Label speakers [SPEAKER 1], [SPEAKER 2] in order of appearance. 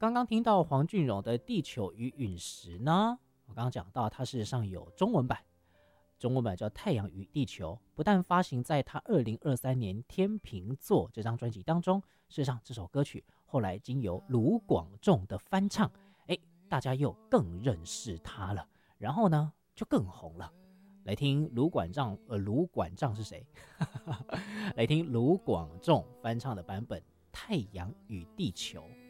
[SPEAKER 1] 刚刚听到黄俊荣的《地球与陨石》呢，我刚刚讲到它事实上有中文版，中文版叫《太阳与地球》，不但发行在他2023年《天秤座》这张专辑当中，事实上这首歌曲后来经由卢广仲的翻唱，大家又更认识他了，然后呢就更红了。来听卢管丈是谁？来听卢广仲翻唱的版本《太阳与地球》。